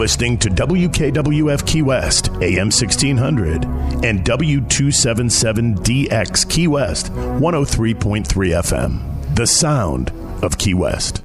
listening to WKWF Key West, AM 1600, and W277DX Key West, 103.3 FM. The sound of Key West.